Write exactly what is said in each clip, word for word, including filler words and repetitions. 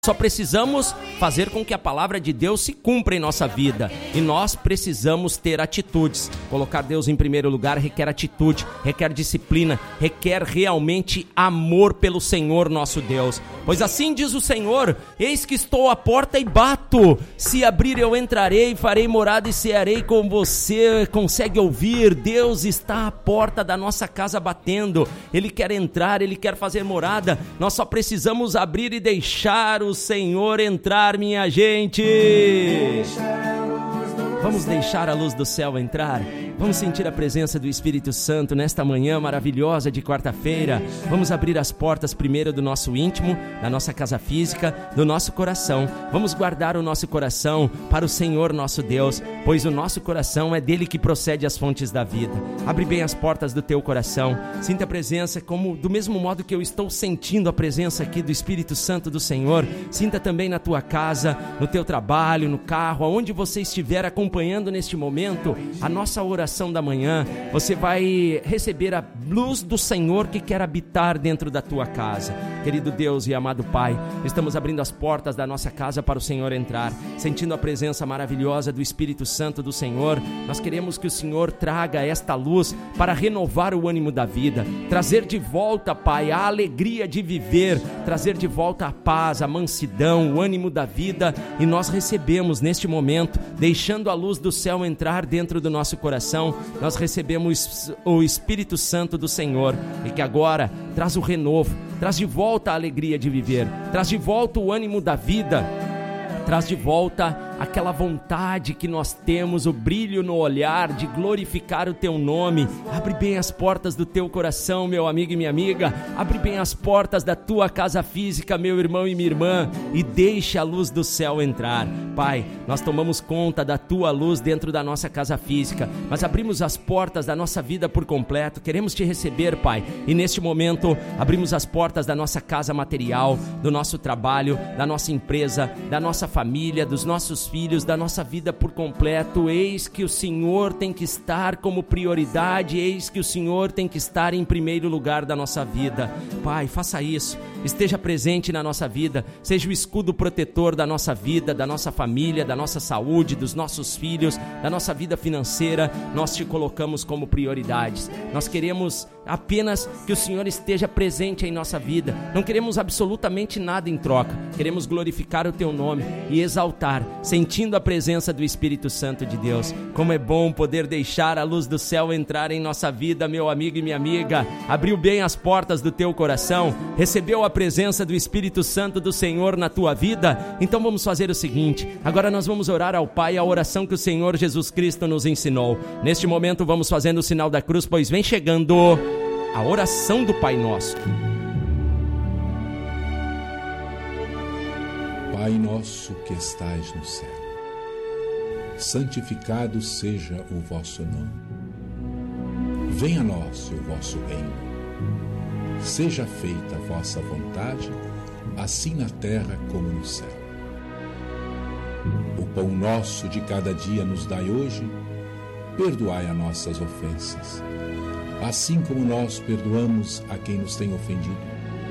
Só precisamos fazer com que a palavra de Deus se cumpra em nossa vida. E nós precisamos ter atitudes. Colocar Deus em primeiro lugar requer atitude, requer disciplina, requer realmente amor pelo Senhor nosso Deus. Pois assim diz o Senhor: eis que estou à porta e bato. Se abrir eu entrarei, farei morada e cearei com você. Consegue ouvir? Deus está à porta da nossa casa batendo. Ele quer entrar, Ele quer fazer morada. Nós só precisamos abrir e deixar o Senhor entrar, minha gente. Vamos deixar a luz do céu entrar. Vamos sentir a presença do Espírito Santo nesta manhã maravilhosa de quarta-feira. Vamos abrir as portas primeiro do nosso íntimo, da nossa casa física, do nosso coração. Vamos guardar o nosso coração para o Senhor nosso Deus, pois o nosso coração é dele que procede as fontes da vida. Abre bem as portas do teu coração. Sinta a presença como do mesmo modo que eu estou sentindo a presença aqui do Espírito Santo do Senhor. Sinta também na tua casa, no teu trabalho, no carro, aonde você estiver acompanhando neste momento a nossa oração da manhã. Você vai receber a luz do Senhor que quer habitar dentro da tua casa. Querido Deus e amado Pai, estamos abrindo as portas da nossa casa para o Senhor entrar, sentindo a presença maravilhosa do Espírito Santo do Senhor. Nós queremos que o Senhor traga esta luz para renovar o ânimo da vida, trazer de volta, Pai, a alegria de viver, trazer de volta a paz, a mansidão, o ânimo da vida. E nós recebemos neste momento, deixando a luz do céu entrar dentro do nosso coração, nós recebemos o Espírito Santo do Senhor, e que agora traz o renovo, traz de volta a alegria de viver, traz de volta o ânimo da vida, traz de volta aquela vontade que nós temos, o brilho no olhar de glorificar o teu nome. Abre bem as portas do teu coração, meu amigo e minha amiga. Abre bem as portas da tua casa física, meu irmão e minha irmã, e deixa a luz do céu entrar. Pai, nós tomamos conta da tua luz dentro da nossa casa física, mas abrimos as portas da nossa vida por completo. Queremos te receber, Pai, e neste momento abrimos as portas da nossa casa material, do nosso trabalho, da nossa empresa, da nossa família, dos nossos filhos, da nossa vida por completo. Eis que o Senhor tem que estar como prioridade, eis que o Senhor tem que estar em primeiro lugar da nossa vida. Pai, faça isso, esteja presente na nossa vida, seja o escudo protetor da nossa vida, da nossa família, da nossa saúde, dos nossos filhos, da nossa vida financeira. Nós te colocamos como prioridades. Nós queremos apenas que o Senhor esteja presente em nossa vida, não queremos absolutamente nada em troca, queremos glorificar o teu nome e exaltar, sentindo a presença do Espírito Santo de Deus. Como é bom poder deixar a luz do céu entrar em nossa vida, meu amigo e minha amiga. Abriu bem as portas do teu coração, recebeu a presença do Espírito Santo do Senhor na tua vida? Então vamos fazer o seguinte, agora nós vamos orar ao Pai a oração que o Senhor Jesus Cristo nos ensinou. Neste momento vamos fazendo o sinal da cruz, pois vem chegando a oração do Pai Nosso. Pai nosso que estais no céu, santificado seja o vosso nome. Venha a nós o vosso reino. Seja feita a vossa vontade, assim na terra como no céu. O pão nosso de cada dia nos dai hoje. Perdoai as nossas ofensas, assim como nós perdoamos a quem nos tem ofendido.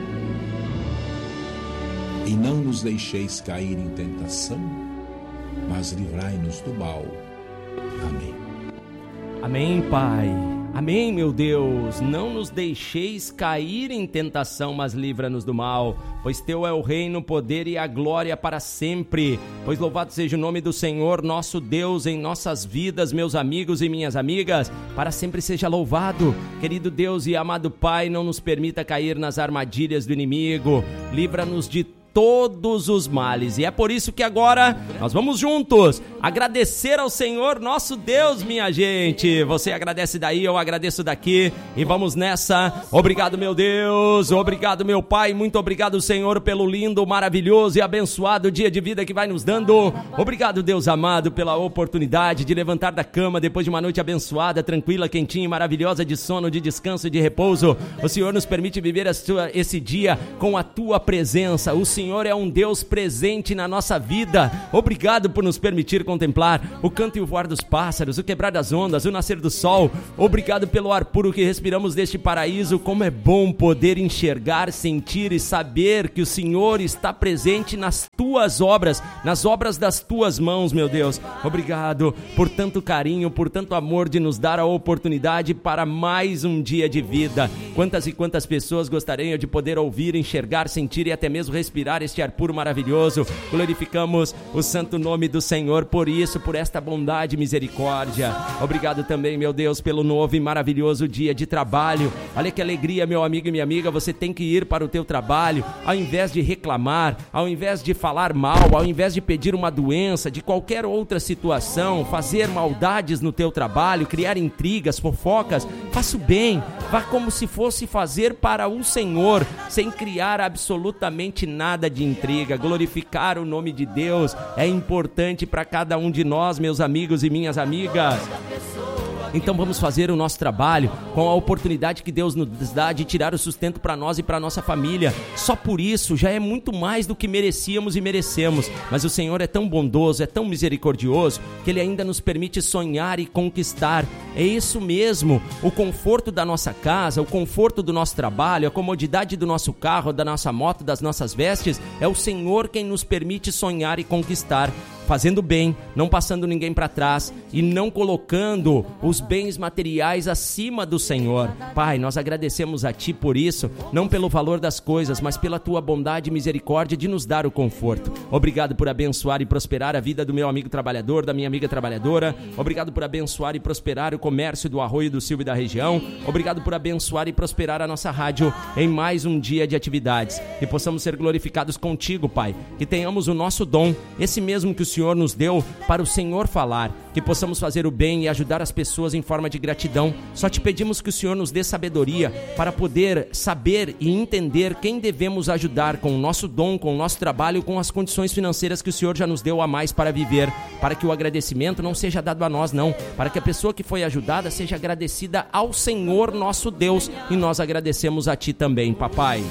E não nos deixeis cair em tentação, mas livrai-nos do mal. Amém. Amém, Pai. Amém, meu Deus. Não nos deixeis cair em tentação, mas livra-nos do mal. Pois teu é o reino, o poder e a glória para sempre. Pois louvado seja o nome do Senhor, nosso Deus, em nossas vidas, meus amigos e minhas amigas. Para sempre seja louvado. Querido Deus e amado Pai, não nos permita cair nas armadilhas do inimigo. Livra-nos de todos os males. E é por isso que agora nós vamos juntos agradecer ao Senhor nosso Deus, minha gente. Você agradece daí, eu agradeço daqui, e vamos nessa. Obrigado, meu Deus, obrigado, meu Pai, muito obrigado, Senhor, pelo lindo, maravilhoso e abençoado dia de vida que vai nos dando. Obrigado, Deus amado, pela oportunidade de levantar da cama depois de uma noite abençoada, tranquila, quentinha e maravilhosa, de sono, de descanso e de repouso. O Senhor nos permite viver esse dia com a tua presença. O Senhor Senhor é um Deus presente na nossa vida. Obrigado por nos permitir contemplar o canto e o voar dos pássaros, o quebrar das ondas, o nascer do sol. Obrigado pelo ar puro que respiramos deste paraíso. Como é bom poder enxergar, sentir e saber que o Senhor está presente nas tuas obras, nas obras das tuas mãos, meu Deus. Obrigado por tanto carinho, por tanto amor de nos dar a oportunidade para mais um dia de vida. Quantas e quantas pessoas gostariam de poder ouvir, enxergar, sentir e até mesmo respirar este ar puro maravilhoso. Glorificamos o santo nome do Senhor por isso, por esta bondade e misericórdia. Obrigado também, meu Deus, pelo novo e maravilhoso dia de trabalho. Olha que alegria, meu amigo e minha amiga, você tem que ir para o teu trabalho, ao invés de reclamar, ao invés de falar mal, ao invés de pedir uma doença, de qualquer outra situação, fazer maldades no teu trabalho, criar intrigas, fofocas. Faça o bem, vá como se fosse fazer para o Senhor, sem criar absolutamente nada de intriga. Glorificar o nome de Deus é importante para cada um de nós, meus amigos e minhas amigas. Então vamos fazer o nosso trabalho com a oportunidade que Deus nos dá de tirar o sustento para nós e para a nossa família. Só por isso já é muito mais do que merecíamos e merecemos. Mas o Senhor é tão bondoso, é tão misericordioso, que Ele ainda nos permite sonhar e conquistar. É isso mesmo, o conforto da nossa casa, o conforto do nosso trabalho, a comodidade do nosso carro, da nossa moto, das nossas vestes, é o Senhor quem nos permite sonhar e conquistar. Fazendo bem, não passando ninguém para trás e não colocando os bens materiais acima do Senhor. Pai, nós agradecemos a Ti por isso, não pelo valor das coisas, mas pela Tua bondade e misericórdia de nos dar o conforto. Obrigado por abençoar e prosperar a vida do meu amigo trabalhador, da minha amiga trabalhadora. Obrigado por abençoar e prosperar o comércio do Arroio do Silva e da região. Obrigado por abençoar e prosperar a nossa rádio em mais um dia de atividades. Que possamos ser glorificados contigo, Pai. Que tenhamos o nosso dom, esse mesmo que o Senhor Senhor nos deu para o Senhor falar, que possamos fazer o bem e ajudar as pessoas em forma de gratidão. Só te pedimos que o Senhor nos dê sabedoria para poder saber e entender quem devemos ajudar com o nosso dom, com o nosso trabalho, com as condições financeiras que o Senhor já nos deu a mais para viver, para que o agradecimento não seja dado a nós, não, para que a pessoa que foi ajudada seja agradecida ao Senhor nosso Deus, e nós agradecemos a Ti também, Papai.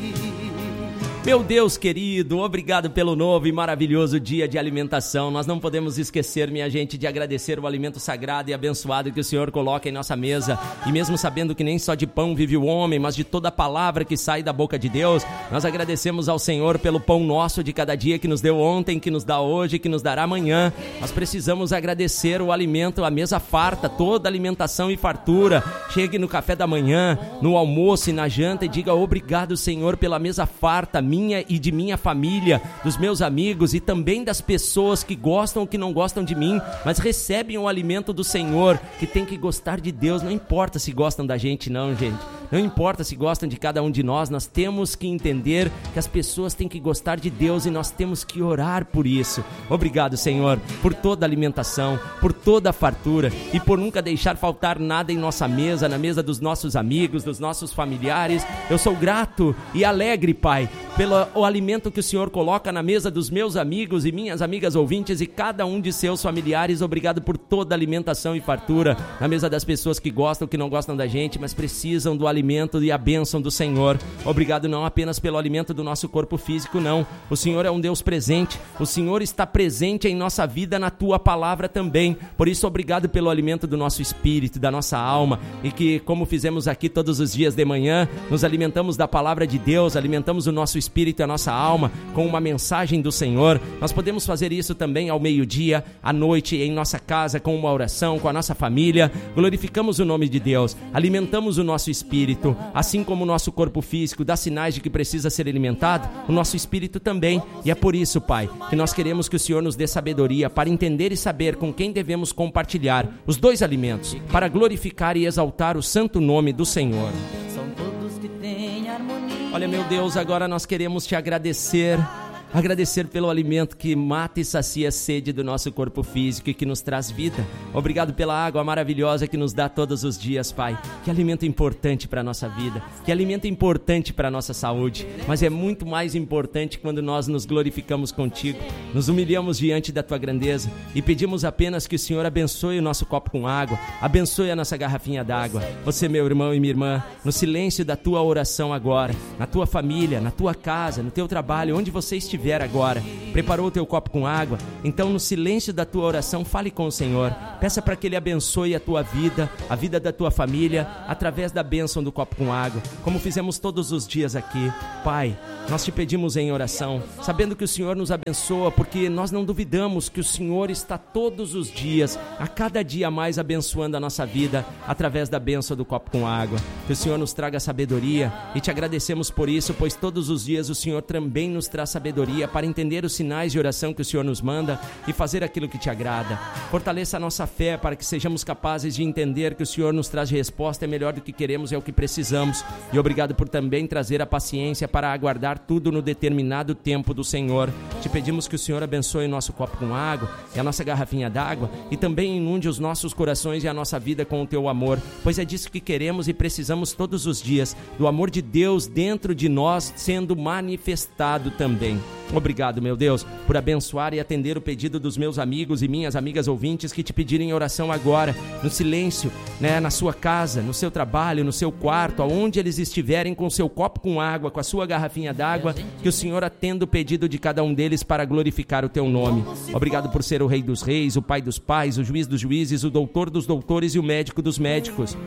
Meu Deus querido, obrigado pelo novo e maravilhoso dia de alimentação. Nós não podemos esquecer, minha gente, de agradecer o alimento sagrado e abençoado que o Senhor coloca em nossa mesa. E mesmo sabendo que nem só de pão vive o homem, mas de toda a palavra que sai da boca de Deus, nós agradecemos ao Senhor pelo pão nosso de cada dia que nos deu ontem, que nos dá hoje, que nos dará amanhã. Nós precisamos agradecer o alimento, a mesa farta, toda a alimentação e fartura. Chegue no café da manhã, no almoço e na janta e diga obrigado, Senhor, pela mesa farta, minha e de minha família, dos meus amigos e também das pessoas que gostam ou que não gostam de mim, mas recebem o alimento do Senhor, que tem que gostar de Deus. Não importa se gostam da gente, não, gente. Não importa se gostam de cada um de nós, nós temos que entender que as pessoas têm que gostar de Deus e nós temos que orar por isso. Obrigado, Senhor, por toda a alimentação, por toda a fartura e por nunca deixar faltar nada em nossa mesa, na mesa dos nossos amigos, dos nossos familiares. Eu sou grato e alegre, Pai, pelo o alimento que o Senhor coloca na mesa dos meus amigos e minhas amigas ouvintes e cada um de seus familiares. Obrigado por toda a alimentação e fartura na mesa das pessoas que gostam, que não gostam da gente, mas precisam do alimento e a bênção do Senhor. Obrigado não apenas pelo alimento do nosso corpo físico, não. O Senhor é um Deus presente. O Senhor está presente em nossa vida, na Tua palavra também. Por isso, obrigado pelo alimento do nosso espírito, da nossa alma, e que, como fizemos aqui todos os dias de manhã, nos alimentamos da palavra de Deus, alimentamos o nosso espírito espírito e a nossa alma com uma mensagem do Senhor. Nós podemos fazer isso também ao meio-dia, à noite, em nossa casa, com uma oração, com a nossa família. Glorificamos o nome de Deus, alimentamos o nosso espírito, assim como o nosso corpo físico dá sinais de que precisa ser alimentado, o nosso espírito também. E é por isso, Pai, que nós queremos que o Senhor nos dê sabedoria para entender e saber com quem devemos compartilhar os dois alimentos, para glorificar e exaltar o santo nome do Senhor. Olha, meu Deus, agora nós queremos Te agradecer Agradecer pelo alimento que mata e sacia a sede do nosso corpo físico e que nos traz vida. Obrigado pela água maravilhosa que nos dá todos os dias, Pai. Que alimento importante para a nossa vida, que alimento importante para a nossa saúde. Mas é muito mais importante quando nós nos glorificamos contigo, nos humilhamos diante da tua grandeza e pedimos apenas que o Senhor abençoe o nosso copo com água, abençoe a nossa garrafinha d'água. Você, meu irmão e minha irmã, no silêncio da tua oração agora, na tua família, na tua casa, no teu trabalho, onde você estiver agora, preparou o teu copo com água? Então, no silêncio da tua oração, fale com o Senhor, peça para que Ele abençoe a tua vida, a vida da tua família, através da bênção do copo com água, como fizemos todos os dias aqui. Pai, nós te pedimos em oração, sabendo que o Senhor nos abençoa, porque nós não duvidamos que o Senhor está todos os dias, a cada dia mais abençoando a nossa vida, através da bênção do copo com água. Que o Senhor nos traga sabedoria e te agradecemos por isso, pois todos os dias o Senhor também nos traz sabedoria para entender os sinais de oração que o Senhor nos manda e fazer aquilo que te agrada. Fortaleça a nossa fé para que sejamos capazes de entender que o Senhor nos traz resposta, é melhor do que queremos, é o que precisamos. E obrigado por também trazer a paciência para aguardar tudo no determinado tempo do Senhor. Te pedimos que o Senhor abençoe o nosso copo com água e a nossa garrafinha d'água e também inunde os nossos corações e a nossa vida com o teu amor, pois é disso que queremos e precisamos todos os dias, do amor de Deus dentro de nós sendo manifestado também. Obrigado, meu Deus, por abençoar e atender o pedido dos meus amigos e minhas amigas ouvintes que te pedirem oração agora, no silêncio, né, na sua casa, no seu trabalho, no seu quarto, aonde eles estiverem, com o seu copo com água, com a sua garrafinha d'água, que o Senhor atenda o pedido de cada um deles para glorificar o teu nome. Obrigado por ser o Rei dos Reis, o Pai dos Pais, o Juiz dos Juízes, o Doutor dos Doutores e o Médico dos Médicos.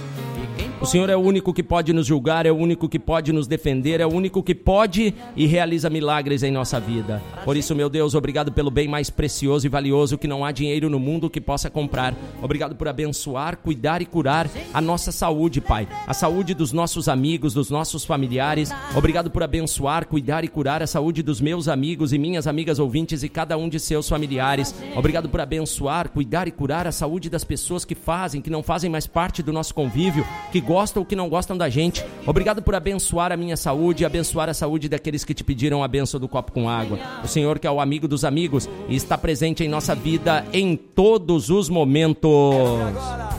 O Senhor é o único que pode nos julgar, é o único que pode nos defender, é o único que pode e realiza milagres em nossa vida. Por isso, meu Deus, obrigado pelo bem mais precioso e valioso que não há dinheiro no mundo que possa comprar. Obrigado por abençoar, cuidar e curar a nossa saúde, Pai. A saúde dos nossos amigos, dos nossos familiares. Obrigado por abençoar, cuidar e curar a saúde dos meus amigos e minhas amigas ouvintes e cada um de seus familiares. Obrigado por abençoar, cuidar e curar a saúde das pessoas que fazem, que não fazem mais parte do nosso convívio, que gostam ou que não gostam da gente. Obrigado por abençoar a minha saúde e abençoar a saúde daqueles que te pediram a bênção do copo com água. O Senhor, que é o amigo dos amigos e está presente em nossa vida em todos os momentos.